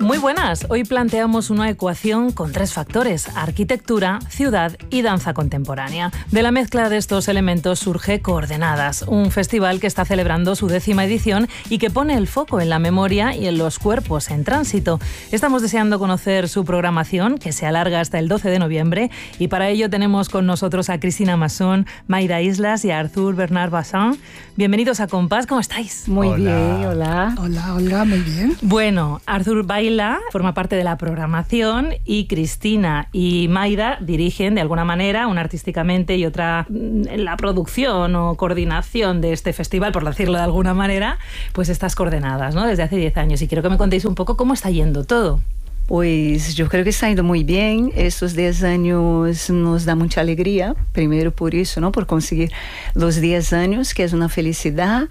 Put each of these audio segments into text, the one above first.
Muy buenas, hoy planteamos una ecuación con 3 factores: arquitectura, ciudad y danza contemporánea. De la mezcla de estos elementos surge Coordenadas, un festival que está celebrando su 10ª edición y que pone el foco en la memoria y en los cuerpos en tránsito. Estamos deseando conocer su programación, que se alarga hasta el 12 de noviembre, y para ello tenemos con nosotros a Cristina Masson, Mayda Islas y a Arthur Bernard Bassin. Bienvenidos a Compás, ¿cómo estáis? Muy bien, hola. Hola, Olga, muy bien. Bueno, Arthur baila, forma parte de la programación, y Cristina y Mayda dirigen de alguna manera, una artísticamente y otra en la producción o coordinación de este festival, por decirlo de alguna manera, pues estas Coordenadas, ¿no? Desde hace 10 años. Y quiero que me contéis un poco cómo está yendo todo. Pues yo creo que está yendo muy bien. Estos 10 años nos da mucha alegría, primero por eso, ¿no? Por conseguir los 10 años, que es una felicidad.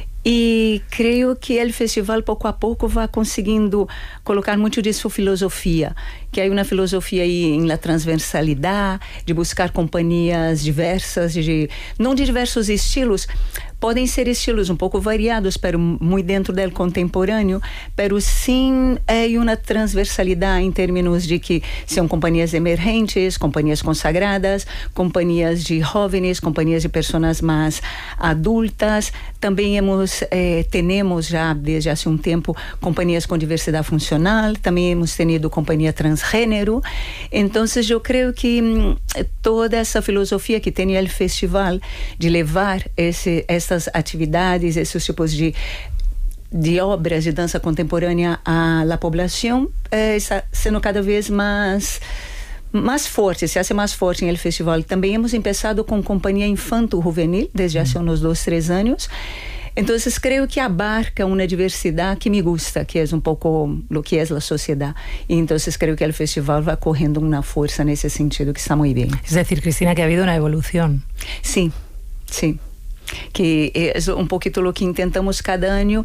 E creio que o festival pouco a pouco vai conseguindo colocar muito de sua filosofia, que é uma filosofia aí em la transversalidade, de buscar companhias diversas, não de diversos estilos, podem ser estilos um pouco variados, pero muito dentro do contemporâneo, pero sim é uma transversalidade em termos de que são companhias emergentes, companhias consagradas, companhias de jovens, companhias de pessoas mais adultas. Também temos já desde há um tempo companhias com diversidade funcional, também hemos tenido companhia transgênero. Então, eu creio que toda essa filosofia que tem o festival de levar essas atividades, esses tipos de obras de dança contemporânea à população, está sendo cada vez mais forte, se hace mais forte em el festival. Também hemos começado com companhia infanto-juvenil desde há uns 2-3 anos. Então, creio que abarca uma diversidade que me gusta, que é pouco o que é a sociedade. E então, creio que o festival vai correndo uma força nesse sentido, que está muito bem. Es decir, Cristina, que ha habido una evolución. Sim, sim. Que é pouquinho o que intentamos cada ano,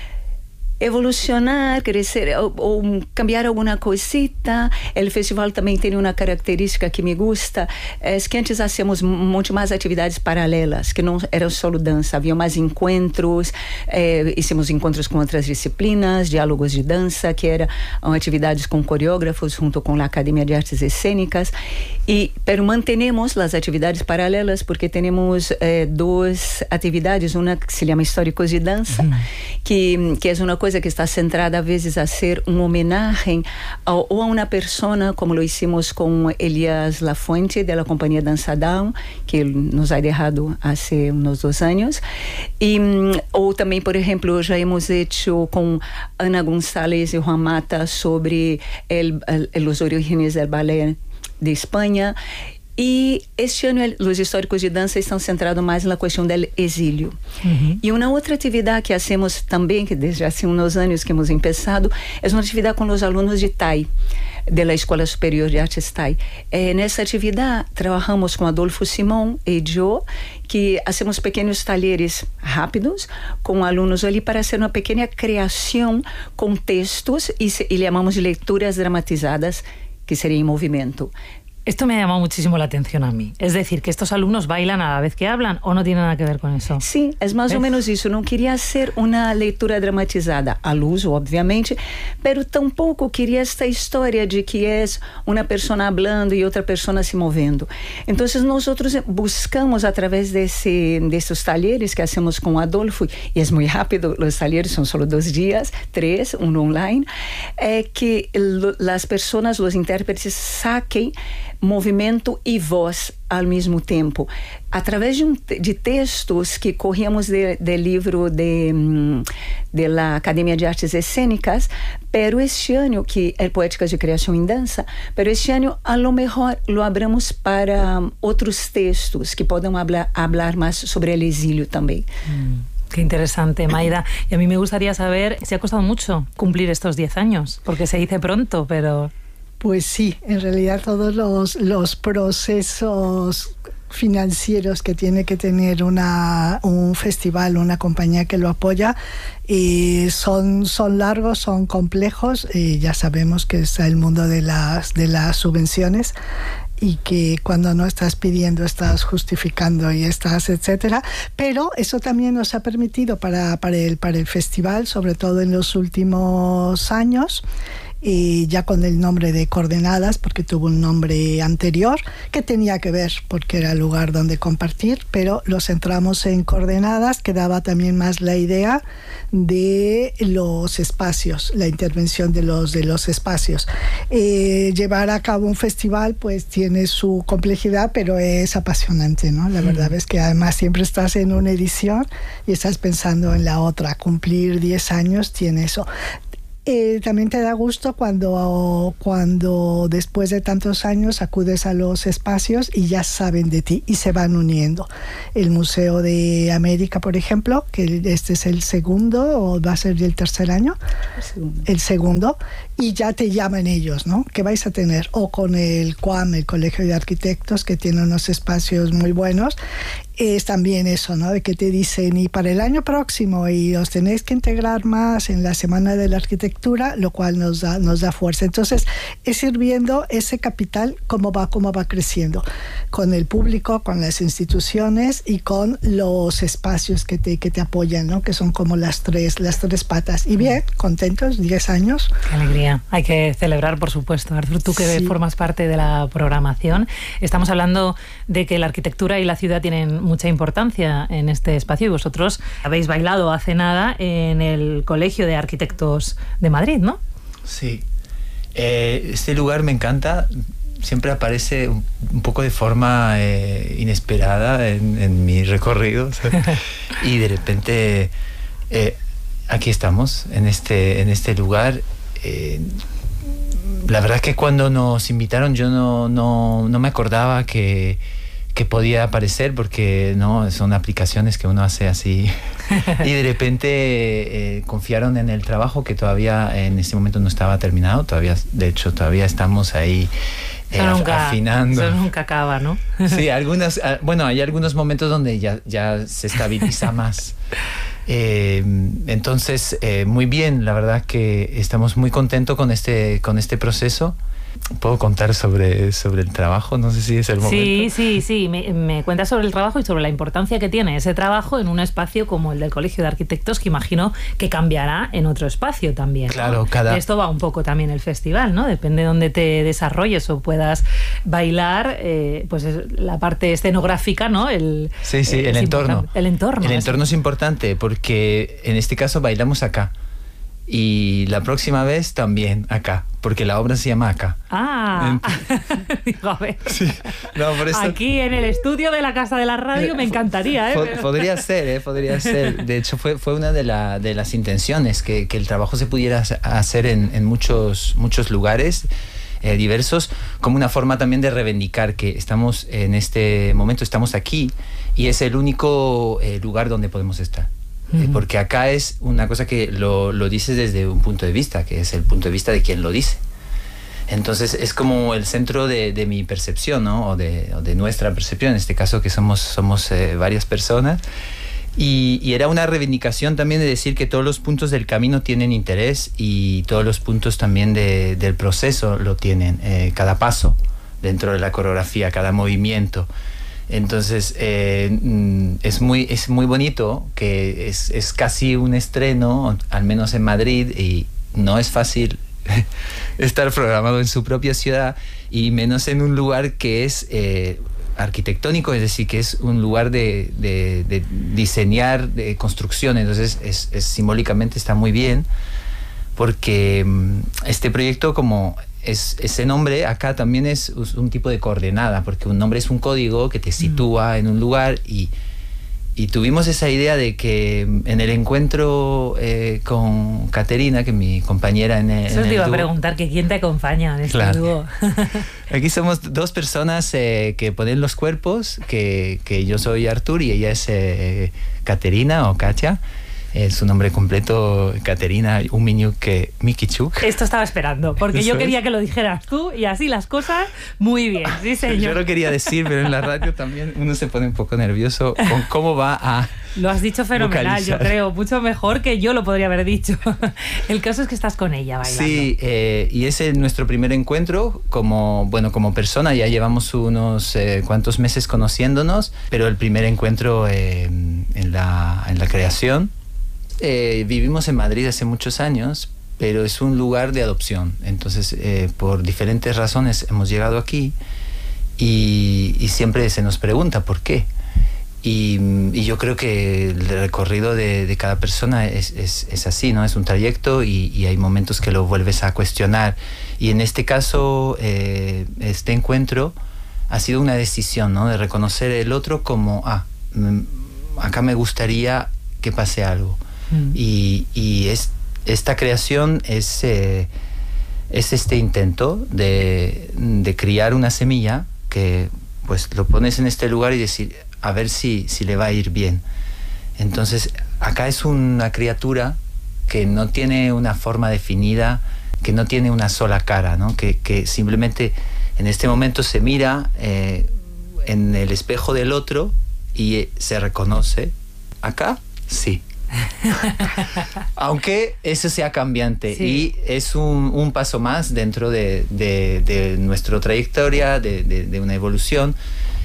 evolucionar, crescer ou cambiar alguma coisita. O festival também tem uma característica que me gusta, é que antes hacíamos muito mais atividades paralelas, que não eram só dança, havia mais encontros, hicimos encontros com outras disciplinas, diálogos de dança, que eram atividades com coreógrafos junto com a Academia de Artes Escênicas, pero mantenemos as atividades paralelas porque temos 2 atividades, uma que se chama Históricos de Dança, que é uma coisa que está centrada a vezes a ser homenagem ou a uma persona, como lo hicimos com Elias Lafuente da Companhia Dança Down, que nos ha dejado há uns 2 anos, ou também, por exemplo, já hemos hecho com Ana González e Juan Mata sobre os orígenes do ballet de Espanha. E este ano os históricos de dança estão centrados mais na questão do exílio. E uma outra atividade que hacemos também, que desde há uns anos que hemos começado, é uma atividade com os alunos de TAI, da Escola Superior de Artes TAI. Nessa atividade, trabalhamos com Adolfo Simão e eu, que hacemos pequenos talheres rápidos com alunos ali para ser uma pequena criação com textos e chamamos de leituras dramatizadas, que seria em movimento. Esto me ha llamado muchísimo la atención a mí. Es decir, que estos alumnos bailan a la vez que hablan, ¿o no tiene nada que ver con eso? Sim, é mais ou menos isso. Não queria ser uma leitura dramatizada, à luz, obviamente, pero tampouco queria esta história de que é uma pessoa falando e outra pessoa se movendo. Então, nós buscamos, através desses talheres que hacemos com Adolfo, e é muito rápido, os talheres são só 2 dias, 3, um online, que as pessoas, os intérpretes, saquem movimento e voz ao mesmo tempo, através de textos que corríamos do livro da Academia de Artes Escênicas, pero este ano, que é Poéticas de Criação em Dança, pero este ano, a lo mejor, lo abramos para outros textos que podem falar mais sobre o exílio também. Qué interesante, Mayda. Y a mí me gustaría saber si ha costado mucho cumplir estos 10 años, porque se dice pronto, pero... Pues sí, en realidad todos los procesos financieros que tiene que tener un festival, una compañía que lo apoya, son largos, son complejos, y ya sabemos que está el mundo de las subvenciones, y que cuando no estás pidiendo estás justificando y estás etcétera, pero eso también nos ha permitido para el festival, sobre todo en los últimos años, ya con el nombre de Coordenadas, porque tuvo un nombre anterior que tenía que ver porque era el lugar donde compartir, pero lo centramos en Coordenadas, que daba también más la idea de los espacios, la intervención de los espacios. Llevar a cabo un festival pues tiene su complejidad, pero es apasionante, ¿no? La verdad es que además siempre estás en una edición y estás pensando en la otra. Cumplir 10 años tiene eso. También te da gusto cuando después de tantos años acudes a los espacios y ya saben de ti y se van uniendo. El Museo de América, por ejemplo, que este es el segundo o va a ser el tercer año. El segundo. Y ya te llaman ellos, ¿no? ¿Qué vais a tener? O con el CUAM, el Colegio de Arquitectos, que tiene unos espacios muy buenos. Es también eso, ¿no? De que te dicen, y para el año próximo, y os tenéis que integrar más en la Semana de la Arquitectura, lo cual nos da fuerza. Entonces, es ir viendo ese capital, cómo va creciendo, con el público, con las instituciones y con los espacios que te apoyan, ¿no? Que son como las tres patas. Y bien, contentos, 10 años. Qué alegría. Hay que celebrar, por supuesto. Artur, tú que formas parte de la programación, estamos hablando de que la arquitectura y la ciudad tienen mucha importancia en este espacio y vosotros habéis bailado hace nada en el Colegio de Arquitectos de Madrid, ¿no? Sí. Este lugar me encanta. Siempre aparece un poco de forma inesperada en mi recorrido. Y de repente aquí estamos, en este lugar. La verdad es que cuando nos invitaron yo no me acordaba que podía aparecer, porque no son aplicaciones que uno hace así y de repente confiaron en el trabajo que todavía en ese momento no estaba terminado, todavía estamos ahí afinando. Eso nunca acaba, ¿no? Sí, hay algunos momentos donde ya se estabiliza más. Entonces, muy bien, la verdad que estamos muy contentos con este proceso. ¿Puedo contar sobre el trabajo? No sé si es el momento. Sí. Me cuentas sobre el trabajo y sobre la importancia que tiene ese trabajo en un espacio como el del Colegio de Arquitectos, que imagino que cambiará en otro espacio también, ¿no? Claro, De esto va un poco también el festival, ¿no? Depende de dónde te desarrolles o puedas bailar, pues es la parte escenográfica, ¿no? El entorno. El entorno es importante porque en este caso bailamos acá. Y la próxima vez también acá, porque la obra se llama Acá. Digo, a ver. Sí. No, por eso... Aquí en el estudio de la Casa de la Radio me encantaría, ¿eh? Podría ser. De hecho, fue una de las intenciones, que el trabajo se pudiera hacer en muchos lugares diversos, como una forma también de reivindicar que estamos en este momento, estamos aquí, y es el único lugar donde podemos estar. Porque acá es una cosa que lo dices desde un punto de vista, que es el punto de vista de quien lo dice. Entonces es como el centro de mi percepción, ¿no? o de nuestra percepción, en este caso que somos varias personas. Y era una reivindicación también de decir que todos los puntos del camino tienen interés y todos los puntos también del proceso lo tienen, cada paso dentro de la coreografía, cada movimiento. Entonces es muy bonito, que es casi un estreno, al menos en Madrid, y no es fácil estar programado en su propia ciudad, y menos en un lugar que es arquitectónico, es decir, que es un lugar de diseñar, de construcción. Entonces simbólicamente está muy bien, porque este proyecto, como ese nombre acá también es un tipo de coordenada, porque un nombre es un código que te sitúa en un lugar, y tuvimos esa idea de que en el encuentro con Caterina, que es mi compañera en el Eso te iba a dúo, preguntar, que quién te acompaña en este dúo. Aquí somos dos personas que ponen los cuerpos, que yo soy Artur y ella es Caterina o Katia. Su nombre completo, Caterina Umiñuk Mikichuk. Esto estaba esperando, porque yo quería que lo dijeras tú, y así las cosas, muy bien, sí señor. Yo lo quería decir, pero en la radio también uno se pone un poco nervioso con cómo va a... Lo has dicho fenomenal, vocalizar. Yo creo, mucho mejor que yo lo podría haber dicho. El caso es que estás con ella bailando. Sí, y es nuestro primer encuentro como persona. Ya llevamos unos cuantos meses conociéndonos, pero el primer encuentro en la creación. Vivimos en Madrid hace muchos años, pero es un lugar de adopción. Entonces, por diferentes razones hemos llegado aquí y siempre se nos pregunta por qué. Y yo creo que el recorrido de cada persona es así, ¿no? Es un trayecto y hay momentos que lo vuelves a cuestionar. Y en este caso, este encuentro ha sido una decisión, ¿no? De reconocer el otro como, acá me gustaría que pase algo. Y esta creación es este intento de criar una semilla que pues lo pones en este lugar y decir, a ver si le va a ir bien. Entonces, acá es una criatura que no tiene una forma definida, que no tiene una sola cara, ¿no? Que simplemente en este momento se mira en el espejo del otro y se reconoce. Acá, sí. Aunque eso sea cambiante, sí. Y es un paso más dentro de nuestra trayectoria, de una evolución.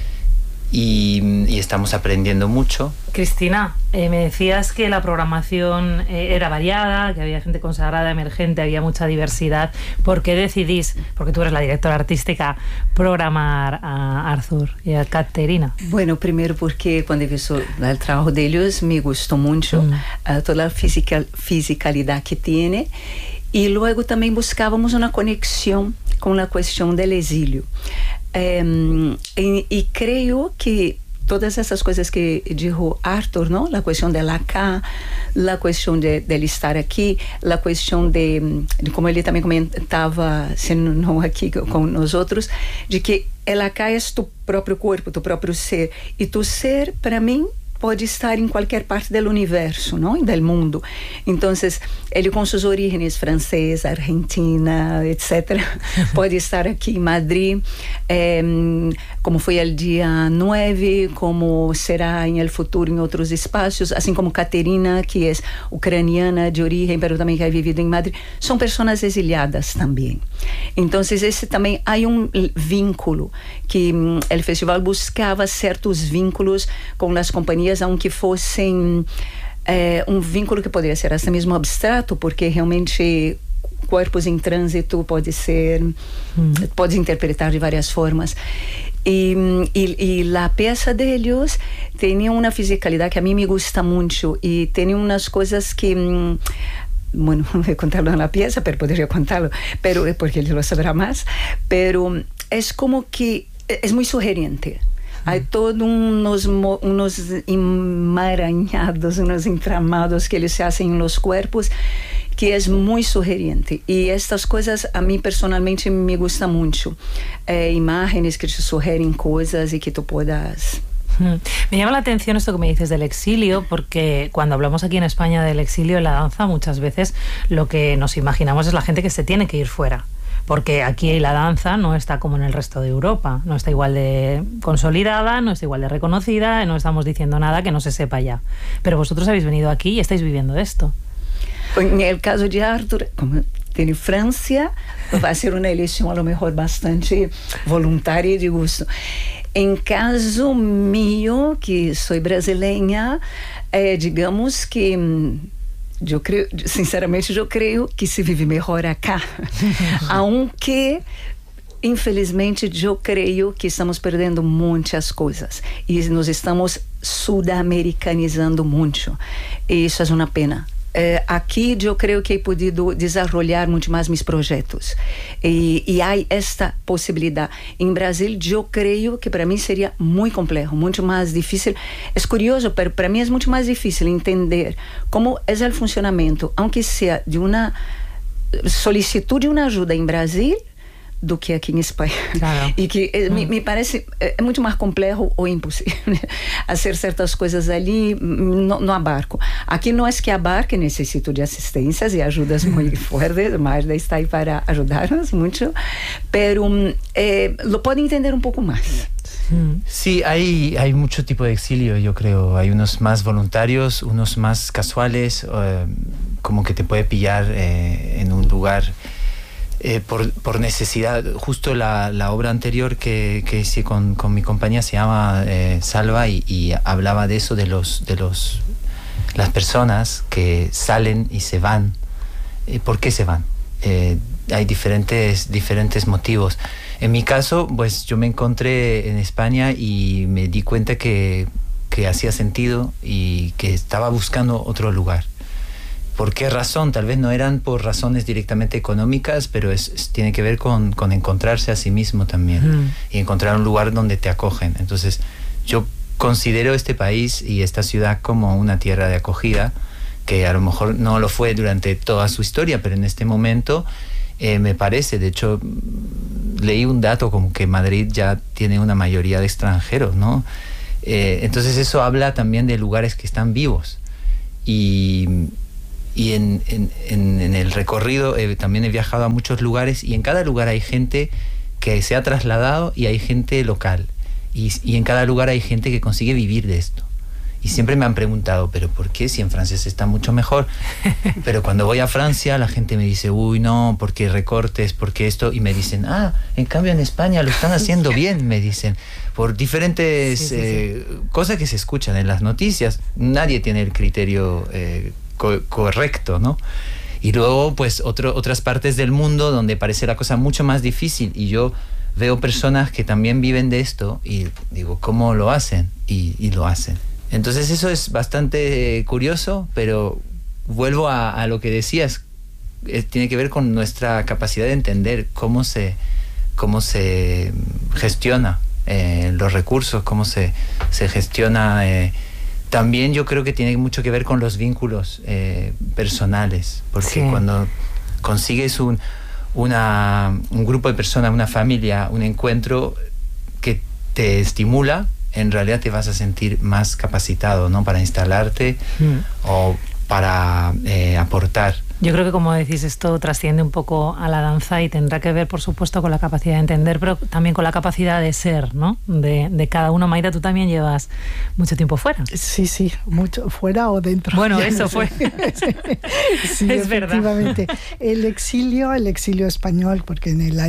Y estamos aprendiendo mucho. Cristina, me decías que la programación era variada, que había gente consagrada, emergente, había mucha diversidad. ¿Por qué decidís, porque tú eres la directora artística, programar a Arthur y a Caterina? Bueno, primero porque cuando he visto el trabajo de ellos me gustó mucho toda la fisicalidad que tiene. Y luego también buscábamos una conexión con la cuestión del exilio. Y creo que todas essas coisas que dijo Arthur, ¿no? La cuestión del acá, la cuestión de estar aquí, la cuestión de como ele também comentava, sendo não aqui com nós outros, de que el acá é tu próprio corpo, tu próprio ser. E tu ser, para mim, pode estar em qualquer parte do universo, não? E do mundo. Então, ele com suas origens francesa, argentina, etc., pode estar aqui em Madrid, como foi o dia 9, como será em el futuro em outros espaços, assim como Caterina, que é ucraniana de origem, mas também que ha vivido em Madrid. São pessoas exiliadas também. Então, esse também há vínculo, que o festival buscava certos vínculos com as companhias, aunque fossem vínculo que poderia ser até mesmo abstrato, porque realmente corpos em trânsito pode interpretar de várias formas. E a peça deles tem uma fisicalidade que a mim me gusta muito e tem umas coisas que bueno, no voy a contarlo en la pieza, pero podría contarlo, pero porque él lo sabrá más, pero es como que es muy sugerente. Hay todos unos enmarañados, unos entramados que eles se hacen en los cuerpos, que es muy sugerente. Y estas cosas a mí personalmente me gusta mucho. Imágenes que te sugieren cosas y que tú puedas... Me llama la atención esto que me dices del exilio, porque cuando hablamos aquí en España del exilio en la danza, muchas veces lo que nos imaginamos es la gente que se tiene que ir fuera. Porque aquí la danza no está como en el resto de Europa, no está igual de consolidada, no está igual de reconocida, no estamos diciendo nada que no se sepa ya. Pero vosotros habéis venido aquí y estáis viviendo esto. En el caso de Arthur, como tiene Francia, va a ser una elección a lo mejor bastante voluntaria y de gusto. En caso mío, que soy brasileña, digamos que... Eu creio, sinceramente, eu creio que se vive melhor acá. Aunque, infelizmente, eu creio que estamos perdendo muitas coisas. E nos estamos sudamericanizando muito. E isso é uma pena. Aqui eu creio que he podido desenvolver muito mais meus projetos e há esta possibilidade. Em Brasil eu creio que para mim seria muito complexo, muito mais difícil. É curioso, mas para mim é muito mais difícil entender como é o funcionamento, aunque seja de uma solicitud de uma ajuda em Brasil, do que aqui em Espanha. Claro. E que me parece é muito mais complexo ou impossível fazer certas coisas ali, não abarco. Aqui não é que abarque, necessito de assistências e ajudas muito fortes, mas está aí para ajudar-nos muito, pero lo puede entender un poco más. Sí, hay mucho tipo de exilio, yo creo. Hay unos más voluntarios, unos más casuales, como que te puede pillar en un lugar por necesidad. Justo la obra anterior que hice con mi compañía se llama Salva y hablaba de eso, de las personas que salen y se van ¿por qué se van? Hay diferentes motivos. En mi caso, pues yo me encontré en España y me di cuenta que hacía sentido y que estaba buscando otro lugar. ¿Por qué razón? Tal vez no eran por razones directamente económicas, pero tiene que ver con encontrarse a sí mismo también y encontrar un lugar donde te acogen. Entonces, yo considero este país y esta ciudad como una tierra de acogida, que a lo mejor no lo fue durante toda su historia, pero en este momento me parece. De hecho, leí un dato como que Madrid ya tiene una mayoría de extranjeros, ¿no? Entonces eso habla también de lugares que están vivos. Y en el recorrido también he viajado a muchos lugares, y en cada lugar hay gente que se ha trasladado y hay gente local. Y en cada lugar hay gente que consigue vivir de esto. Y siempre me han preguntado, ¿pero por qué? Si en Francia se está mucho mejor. Pero cuando voy a Francia, la gente me dice, uy, no, porque recortes, porque esto. Y me dicen, en cambio en España lo están haciendo bien, me dicen. Por diferentes cosas que se escuchan en las noticias. Nadie tiene el criterio correcto, ¿no? Y luego, pues, otras partes del mundo donde parece la cosa mucho más difícil. Y yo veo personas que también viven de esto y digo, ¿cómo lo hacen? Y lo hacen. Entonces eso es bastante curioso, pero vuelvo a lo que decías, tiene que ver con nuestra capacidad de entender cómo se gestiona los recursos, cómo se gestiona. También yo creo que tiene mucho que ver con los vínculos personales, porque cuando consigues un grupo de personas, una familia, un encuentro que te estimula, en realidad te vas a sentir más capacitado, ¿no? Para instalarte o para aportar. Yo creo que, como decís, esto trasciende un poco a la danza y tendrá que ver, por supuesto, con la capacidad de entender, pero también con la capacidad de ser, ¿no? De cada uno. Maida, tú también llevas mucho tiempo fuera. Sí, mucho fuera o dentro. Bueno, eso fue. Sí, es efectivamente. Verdad. El exilio español, porque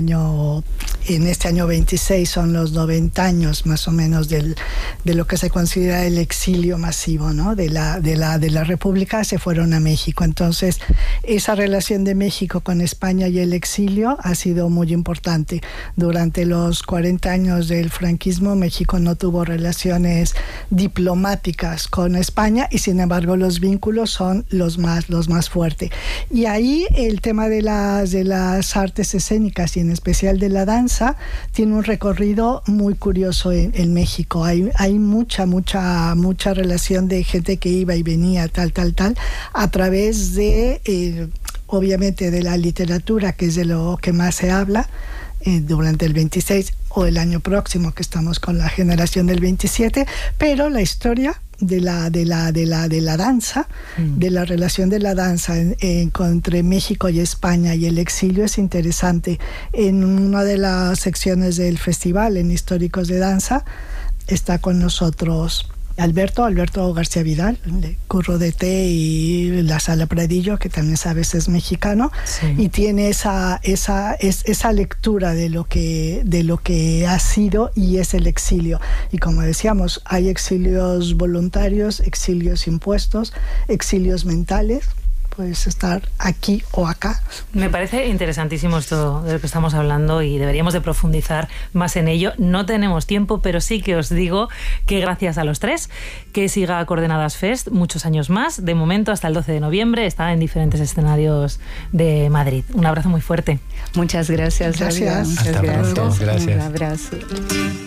en este año 26 son los 90 años más o menos de lo que se considera el exilio masivo, ¿no? De la República, se fueron a México. Entonces, esa relación de México con España y el exilio ha sido muy importante. Durante los 40 años del franquismo, México no tuvo relaciones diplomáticas con España y, sin embargo, los vínculos son los más fuertes. Y ahí el tema de las artes escénicas y en especial de la danza tiene un recorrido muy curioso en México. Hay mucha relación de gente que iba y venía, tal, a través de obviamente de la literatura, que es de lo que más se habla durante el 26 o el año próximo, que estamos con la generación del 27, pero la historia de la danza, de la relación de la danza entre México y España y el exilio es interesante. En una de las secciones del festival, en Históricos de Danza, está con nosotros Alberto García Vidal, de Curro de Té y la Sala Pradillo, que también sabes es mexicano, y tiene esa lectura de lo que ha sido y es el exilio. Y como decíamos, hay exilios voluntarios, exilios impuestos, exilios mentales. Puedes estar aquí o acá. Me parece interesantísimo esto de lo que estamos hablando y deberíamos de profundizar más en ello. No tenemos tiempo, pero sí que os digo que gracias a los tres, que siga Coordenadas Fest muchos años más. De momento, hasta el 12 de noviembre, está en diferentes escenarios de Madrid. Un abrazo muy fuerte. Muchas gracias. Gracias. Hasta pronto. Gracias. Un abrazo.